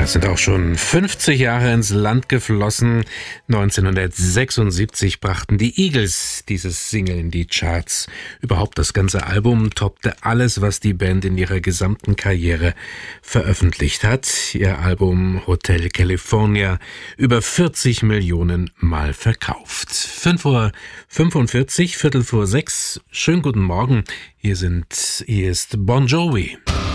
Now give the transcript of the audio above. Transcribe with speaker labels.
Speaker 1: Das sind auch schon 50 Jahre ins Land geflossen. 1976 brachten die Eagles dieses Single in die Charts. Überhaupt das ganze Album toppte alles, was die Band in ihrer gesamten Karriere veröffentlicht hat. Ihr Album Hotel California über 40 Millionen Mal verkauft. 5:45 Uhr, 5:45. Schönen guten Morgen. Hier ist Bon Jovi.